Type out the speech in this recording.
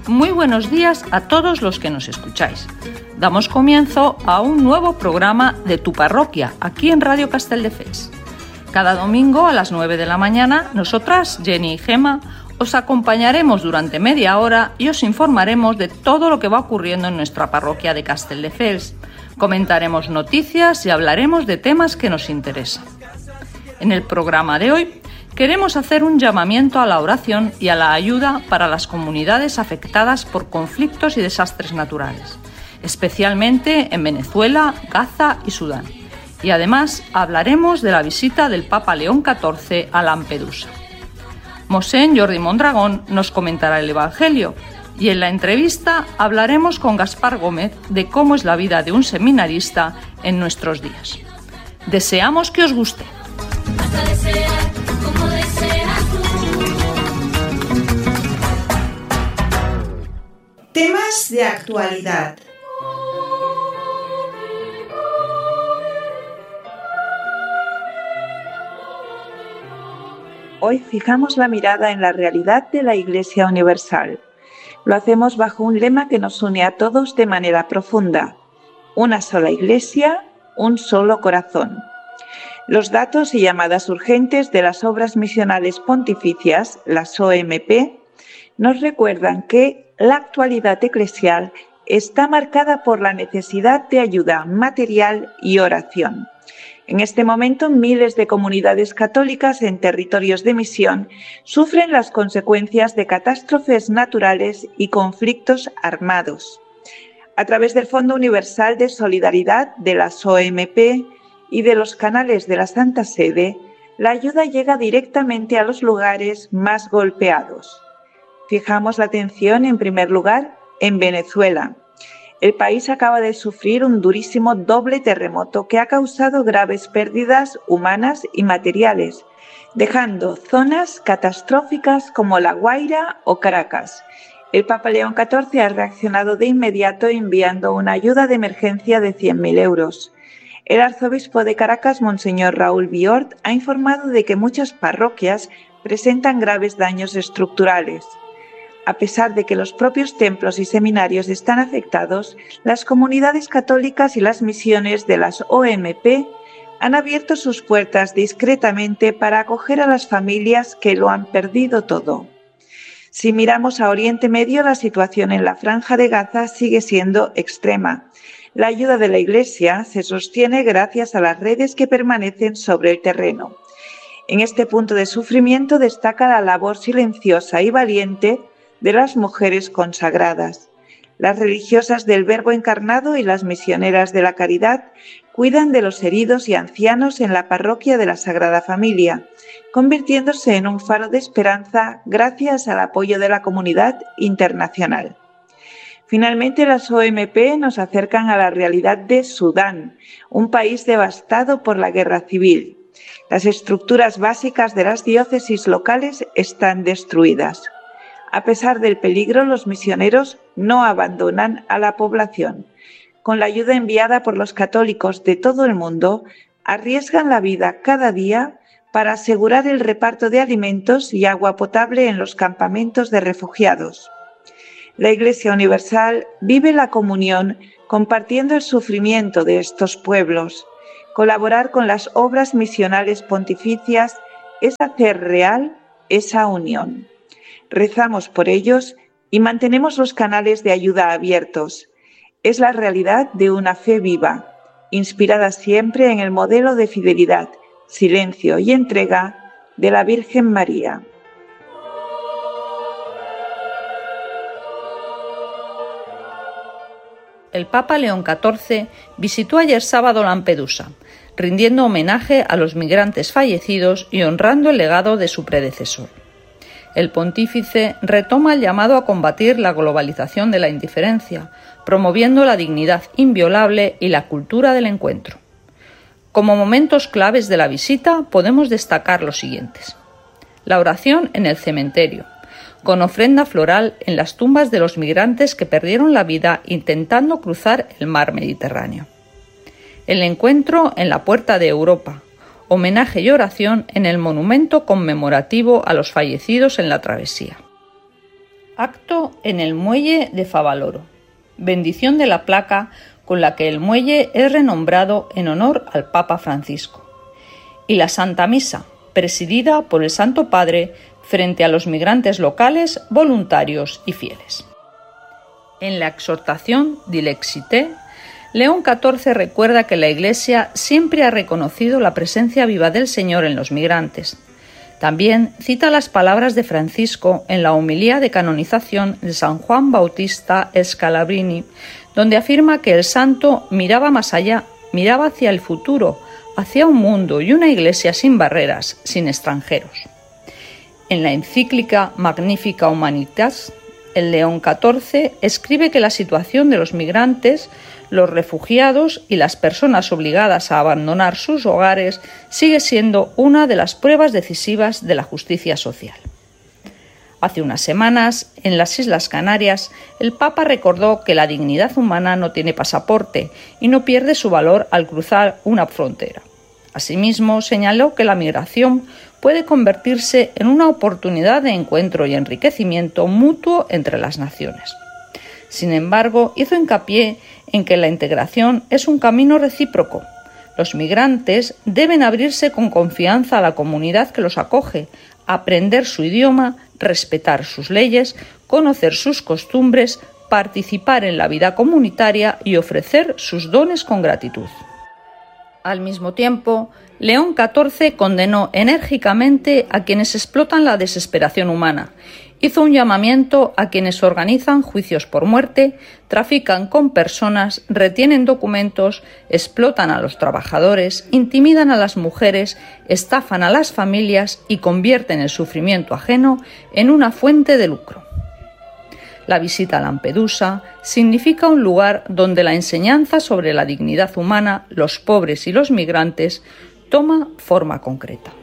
Muy buenos días a todos los que nos escucháis. Damos comienzo a un nuevo programa de Tu Parroquia, aquí en Radio Castelldefels. Cada domingo a las 9 de la mañana, nosotras, Jenny y Gema, os acompañaremos durante media hora y os informaremos de todo lo que va ocurriendo en nuestra parroquia de Castelldefels. Comentaremos noticias y hablaremos de temas que nos interesan. En el programa de hoy queremos hacer un llamamiento a la oración y a la ayuda para las comunidades afectadas por conflictos y desastres naturales, especialmente en Venezuela, Gaza y Sudán. Y además hablaremos de la visita del Papa León XIV a Lampedusa. Mosén Jordi Mondragón nos comentará el Evangelio y en la entrevista hablaremos con Gaspar Gómez de cómo es la vida de un seminarista en nuestros días. Deseamos que os guste. Hasta desear como deseas tú. Temas de actualidad. Hoy fijamos la mirada en la realidad de la Iglesia Universal. Lo hacemos bajo un lema que nos une a todos de manera profunda: una sola Iglesia, un solo corazón. Los datos y llamadas urgentes de las obras misionales pontificias, las OMP, nos recuerdan que la actualidad eclesial está marcada por la necesidad de ayuda material y oración. En este momento, miles de comunidades católicas en territorios de misión sufren las consecuencias de catástrofes naturales y conflictos armados. A través del Fondo Universal de Solidaridad de las OMP y de los canales de la Santa Sede, la ayuda llega directamente a los lugares más golpeados. Fijamos la atención, en primer lugar, en Venezuela. El país acaba de sufrir un durísimo doble terremoto que ha causado graves pérdidas humanas y materiales, dejando zonas catastróficas como La Guaira o Caracas. El Papa León XIV ha reaccionado de inmediato enviando una ayuda de emergencia de 100.000 euros. El arzobispo de Caracas, Monseñor Raúl Biort, ha informado de que muchas parroquias presentan graves daños estructurales. A pesar de que los propios templos y seminarios están afectados, las comunidades católicas y las misiones de las OMP han abierto sus puertas discretamente para acoger a las familias que lo han perdido todo. Si miramos a Oriente Medio, la situación en la Franja de Gaza sigue siendo extrema. La ayuda de la Iglesia se sostiene gracias a las redes que permanecen sobre el terreno. En este punto de sufrimiento destaca la labor silenciosa y valiente de las mujeres consagradas. Las religiosas del Verbo encarnado y las misioneras de la caridad cuidan de los heridos y ancianos en la parroquia de la Sagrada Familia, convirtiéndose en un faro de esperanza gracias al apoyo de la comunidad internacional. Finalmente, las OMP nos acercan a la realidad de Sudán, un país devastado por la guerra civil. Las estructuras básicas de las diócesis locales están destruidas. A pesar del peligro, los misioneros no abandonan a la población. Con la ayuda enviada por los católicos de todo el mundo, arriesgan la vida cada día para asegurar el reparto de alimentos y agua potable en los campamentos de refugiados. La Iglesia Universal vive la comunión compartiendo el sufrimiento de estos pueblos. Colaborar con las obras misionales pontificias es hacer real esa unión. Rezamos por ellos y mantenemos los canales de ayuda abiertos. Es la realidad de una fe viva, inspirada siempre en el modelo de fidelidad, silencio y entrega de la Virgen María. El Papa León XIV visitó ayer sábado Lampedusa, rindiendo homenaje a los migrantes fallecidos y honrando el legado de su predecesor. El pontífice retoma el llamado a combatir la globalización de la indiferencia, promoviendo la dignidad inviolable y la cultura del encuentro. Como momentos claves de la visita podemos destacar los siguientes: la oración en el cementerio, con ofrenda floral en las tumbas de los migrantes que perdieron la vida intentando cruzar el mar Mediterráneo. El encuentro en la Puerta de Europa, homenaje y oración en el monumento conmemorativo a los fallecidos en la travesía. Acto en el muelle de Favaloro. Bendición de la placa con la que el muelle es renombrado en honor al Papa Francisco. Y la Santa Misa, presidida por el Santo Padre frente a los migrantes locales, voluntarios y fieles. En la exhortación Dilexité, León XIV recuerda que la Iglesia siempre ha reconocido la presencia viva del Señor en los migrantes. También cita las palabras de Francisco en la homilía de canonización de San Juan Bautista Scalabrini, donde afirma que el santo miraba más allá, miraba hacia el futuro, hacia un mundo y una Iglesia sin barreras, sin extranjeros. En la encíclica Magnifica Humanitas, el León XIV escribe que la situación de los migrantes, los refugiados y las personas obligadas a abandonar sus hogares sigue siendo una de las pruebas decisivas de la justicia social. Hace unas semanas, en las Islas Canarias, el Papa recordó que la dignidad humana no tiene pasaporte y no pierde su valor al cruzar una frontera. Asimismo, señaló que la migración puede convertirse en una oportunidad de encuentro y enriquecimiento mutuo entre las naciones. Sin embargo, hizo hincapié en que la integración es un camino recíproco. Los migrantes deben abrirse con confianza a la comunidad que los acoge, aprender su idioma, respetar sus leyes, conocer sus costumbres, participar en la vida comunitaria y ofrecer sus dones con gratitud. Al mismo tiempo, León XIV condenó enérgicamente a quienes explotan la desesperación humana. Hizo un llamamiento a quienes organizan juicios por muerte, trafican con personas, retienen documentos, explotan a los trabajadores, intimidan a las mujeres, estafan a las familias y convierten el sufrimiento ajeno en una fuente de lucro. La visita a Lampedusa significa un lugar donde la enseñanza sobre la dignidad humana, los pobres y los migrantes toma forma concreta.